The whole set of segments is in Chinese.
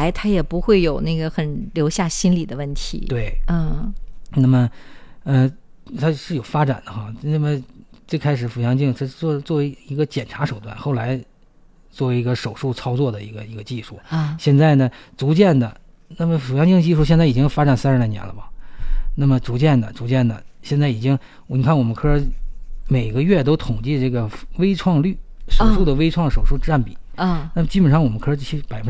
来他也不会有那个很留下心理的问题。 对，那么它是有发展的哈。那么最开始腹腔镜是作为一个检查手段，后来作为一个手术操作的一个技术啊。 现在呢，逐渐的，那么腹腔镜技术现在已经发展30来年了吧？那么逐渐的，现在已经，你看我们科每个月都统计这个微创率，手术的微创手术占比。那么基本上我们科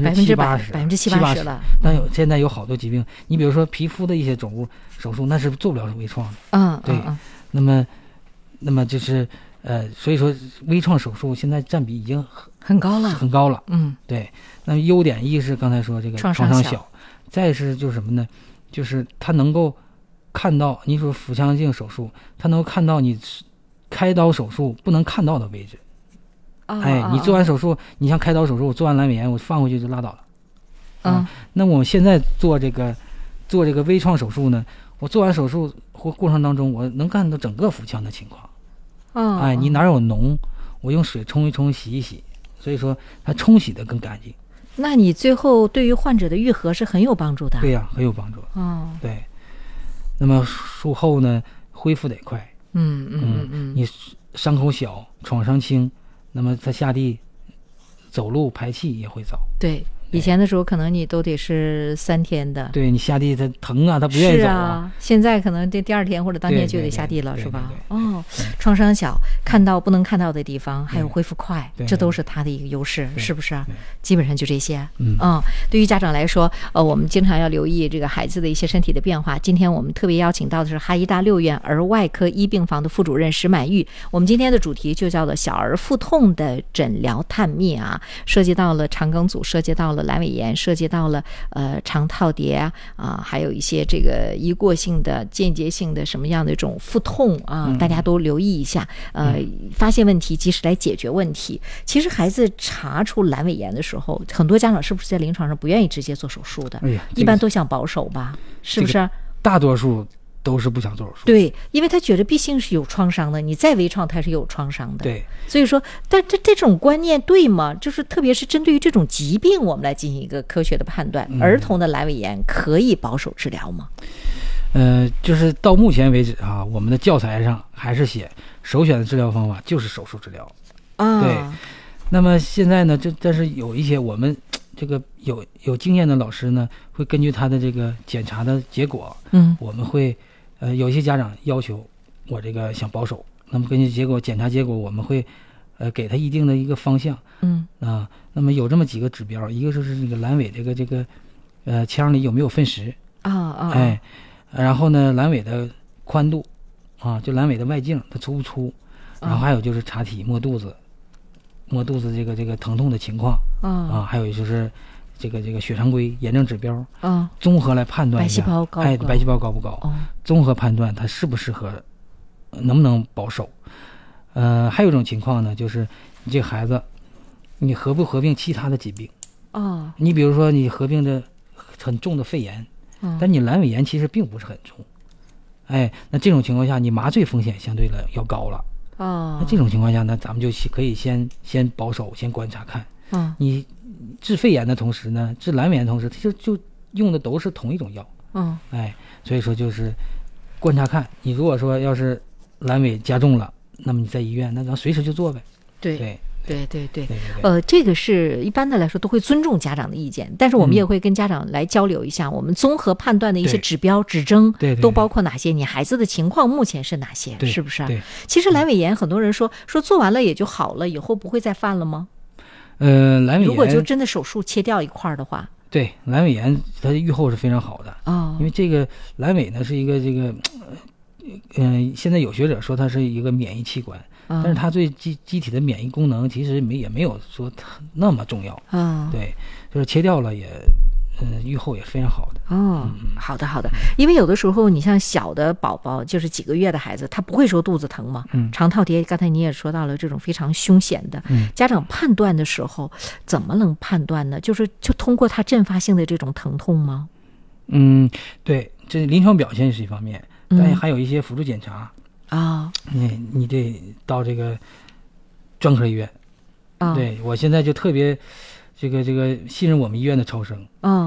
70%-80%了。但现在有好多疾病，你比如说皮肤的一些肿物手术，那是做不了微创的。对。那么就是所以说微创手术现在占比已经很高了。对。那么优点一是刚才说这个创伤小，再是就是什么呢？就是它能够看到，你说腹腔镜手术，它能够看到你开刀手术不能看到的位置。你做完手术，你像开刀手术，我做完阑尾炎，我放回去就拉倒了。那我们现在做这个微创手术呢，我做完手术或过程当中，我能看到整个腹腔的情况。你哪有脓，我用水冲一冲，洗一洗，所以说它冲洗的更干净。 那你最后对于患者的愈合是很有帮助的。 对呀，很有帮助。对。那么术后呢，恢复得快。你伤口小，创伤轻。那么他下地走路排气也会早。对，以前的时候可能你都得是3天的。对，你下地他疼啊，他不愿意走啊。现在可能第二天或者当天就得下地了，是吧？创伤小，看到不能看到的地方，还有恢复快，这都是他的一个优势，是不是？基本上就这些。对于家长来说，我们经常要留意这个孩子的一些身体的变化。今天我们特别邀请到的是哈医大6院儿外科一病房的副主任石满玉。我们今天的主题就叫做小儿腹痛的诊疗探秘啊，涉及到了肠梗阻，涉及到了阑尾炎，涉及到了肠套叠还有一些这个一过性的、间接性的什么样的一种腹痛啊，大家都留意一下。发现问题，及时来解决问题。其实孩子查出阑尾炎的时候，很多家长是不是在临床上不愿意直接做手术的？一般都想保守吧，是不是？大多数都是不想做手术。对，因为他觉得毕竟是有创伤的，你再微创他是有创伤的。对，所以说，但这种观念对吗？就是特别是针对于这种疾病，我们来进行一个科学的判断。儿童的阑尾炎可以保守治疗吗？就是到目前为止啊，我们的教材上还是写首选的治疗方法就是手术治疗。对。那么现在呢，但是有一些我们这个有经验的老师呢，会根据他的这个检查的结果，我们会有一些家长要求我这个想保守，那么根据检查结果，我们会给他一定的一个方向。那么有这么几个指标，一个就是这个阑尾这个腔里有没有粪石然后呢阑尾的宽度就阑尾的外径它粗不粗，然后还有就是查体摸肚子这个疼痛的情况还有就是这个血常规炎症指标综合来判断一下白细胞高不高，综合判断它适不适合，能不能保守。还有一种情况呢，就是你这个孩子你合不合并其他的疾病你比如说你合并着很重的肺炎，但你阑尾炎其实并不是很重，那这种情况下你麻醉风险相对要高了。那这种情况下呢，咱们就可以先保守，先观察看。你治肺炎的同时呢，治阑尾炎的同时，就用的都是同一种药。所以说就是观察看。你如果说要是阑尾加重了，那么你在医院，那咱随时就做呗。对。这个是一般的来说都会尊重家长的意见，但是我们也会跟家长来交流一下，我们综合判断的一些指标指征都包括哪些，你孩子的情况目前是哪些，是不是？其实阑尾炎很多人说做完了也就好了，以后不会再犯了吗？阑尾炎如果就真的手术切掉一块的话，对，阑尾炎它预后是非常好的因为这个阑尾呢是一个这个现在有学者说它是一个免疫器官，但是它对机体的免疫功能其实也没有说那么重要对，就是切掉了也预后也非常好的。好的。因为有的时候你像小的宝宝，就是几个月的孩子，他不会说肚子疼嘛，肠套叠刚才你也说到了这种非常凶险的，家长判断的时候怎么能判断呢？就通过他阵发性的这种疼痛吗？对，这临床表现是一方面，但还有一些辅助检查你得到这个专科医院。对，我现在就特别这个信任我们医院的超声